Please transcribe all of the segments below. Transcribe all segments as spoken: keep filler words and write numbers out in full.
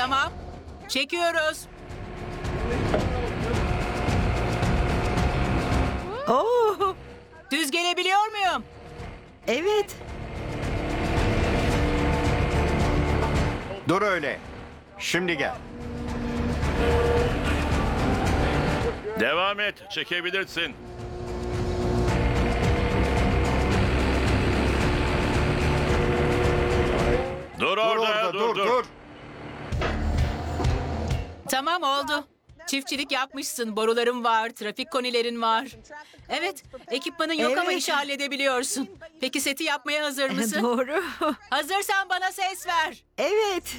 Tamam. Çekiyoruz. Oo, Düz gelebiliyor muyum? evet. Dur öyle. Şimdi gel. Devam et, çekebilirsin. Dur Dur orada, orada, dur, dur, dur. dur. Tamam oldu. Çiftçilik yapmışsın. Boruların var, trafik konilerin var. Evet, ekipmanın yok ama Evet. işi halledebiliyorsun. Peki seti yapmaya hazır mısın? Doğru. Hazırsan bana ses ver. Evet.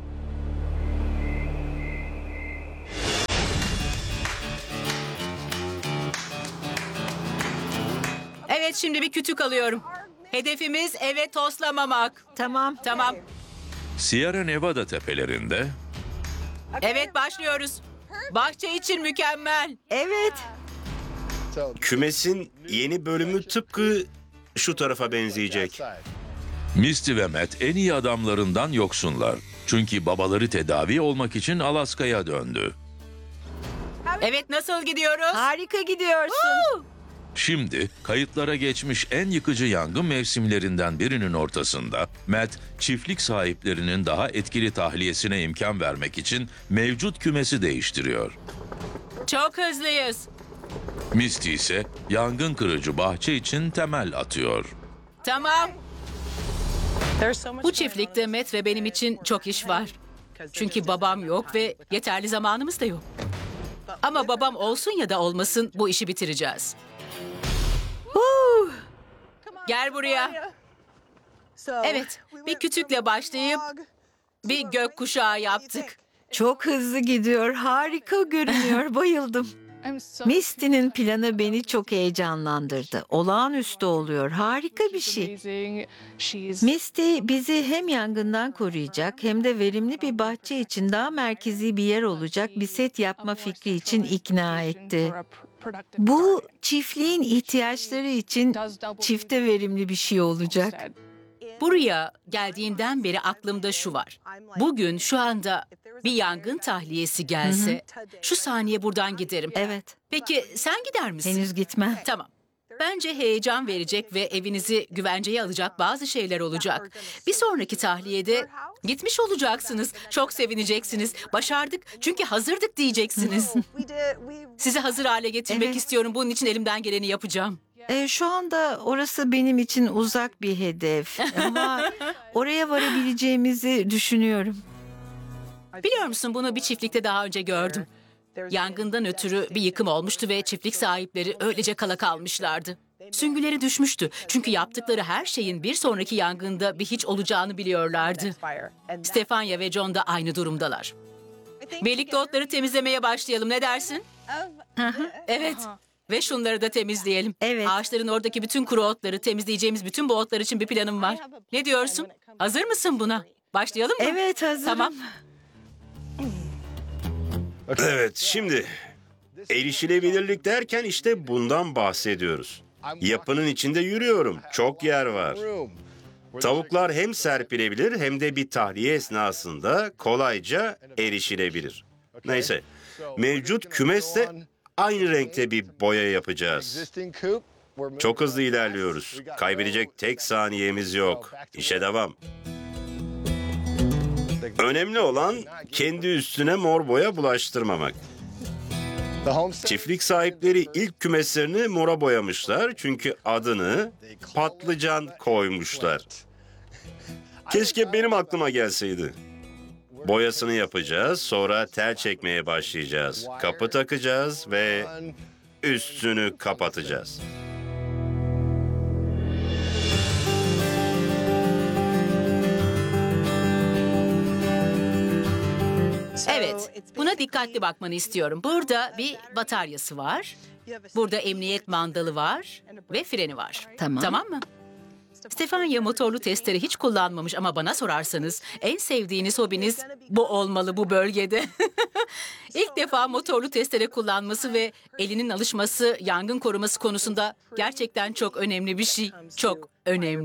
Evet, şimdi bir kütük alıyorum. Hedefimiz eve toslamamak. Tamam. Tamam. Sierra Nevada tepelerinde Evet, başlıyoruz. Bahçe için mükemmel. Evet. Kümesin yeni bölümü tıpkı şu tarafa benzeyecek. Misty ve Matt en iyi adamlarından yoksunlar. Çünkü babaları tedavi olmak için Alaska'ya döndü. Evet, nasıl gidiyoruz? Harika gidiyorsun. Şimdi kayıtlara geçmiş en yıkıcı yangın mevsimlerinden birinin ortasında Matt, çiftlik sahiplerinin daha etkili tahliyesine imkan vermek için mevcut kümesi değiştiriyor. Çok hızlıyız. Misty ise yangın kırıcı bahçe için temel atıyor. Tamam. Bu çiftlikte Matt ve benim için çok iş var. Çünkü babam yok ve yeterli zamanımız da yok. Ama babam olsun ya da olmasın bu işi bitireceğiz. Huu. Gel buraya. Evet, bir kütükle başlayıp bir gökkuşağı yaptık. Çok hızlı gidiyor. Harika görünüyor. Bayıldım. Misty'nin planı beni çok heyecanlandırdı. Olağanüstü oluyor. Harika bir şey. Misty bizi hem yangından koruyacak hem de verimli bir bahçe için daha merkezi bir yer olacak bir set yapma fikri için ikna etti. Bu çiftliğin ihtiyaçları için çifte verimli bir şey olacak. Buraya geldiğinden beri aklımda şu var. Bugün şu anda bir yangın tahliyesi gelse şu saniye buradan giderim. Evet, Peki sen gider misin? henüz gitmem. Tamam. Bence heyecan verecek ve evinizi güvenceye alacak bazı şeyler olacak. Bir sonraki tahliyede gitmiş olacaksınız. Çok sevineceksiniz. Başardık çünkü hazırdık diyeceksiniz. Sizi hazır hale getirmek Evet. istiyorum. Bunun için elimden geleni yapacağım. Ee, şu anda orası benim için uzak bir hedef ama oraya varabileceğimizi düşünüyorum. Biliyor musun bunu bir çiftlikte daha önce gördüm. Yangından ötürü bir yıkım olmuştu ve çiftlik sahipleri öylece kala kalmışlardı. Süngüleri düşmüştü çünkü yaptıkları her şeyin bir sonraki yangında bir hiç olacağını biliyorlardı. Stefania ve John da aynı durumdalar. Birlikte otları temizlemeye başlayalım, ne dersin? Evet. Ve şunları da temizleyelim. Evet. Ağaçların oradaki bütün kuru otları, temizleyeceğimiz bütün bu otlar için bir planım var. Ne diyorsun? Hazır mısın buna? Başlayalım mı? Evet, hazırım. Tamam. Evet, şimdi erişilebilirlik derken işte bundan bahsediyoruz. Yapının içinde yürüyorum. Çok yer var. Tavuklar hem serpilebilir hem de bir tahliye esnasında kolayca erişilebilir. Neyse, mevcut kümeste aynı renkte bir boya yapacağız. Çok hızlı ilerliyoruz. Kaybedecek tek saniyemiz yok. İşe devam. Önemli olan kendi üstüne mor boya bulaştırmamak. Çiftlik sahipleri ilk kümeslerini mora boyamışlar çünkü adını patlıcan koymuşlar. Keşke benim aklıma gelseydi. Boyasını yapacağız, sonra tel çekmeye başlayacağız. Kapı takacağız ve üstünü kapatacağız. Evet, buna dikkatli bakmanı istiyorum. Burada bir bataryası var. Burada emniyet mandalı var ve freni var. Tamam. Tamam mı? Stefania motorlu testere hiç kullanmamış ama bana sorarsanız en sevdiğiniz hobiniz bu olmalı bu bölgede. İlk defa motorlu testere kullanması ve elinin alışması yangın koruması konusunda gerçekten çok önemli bir şey. Çok önemli.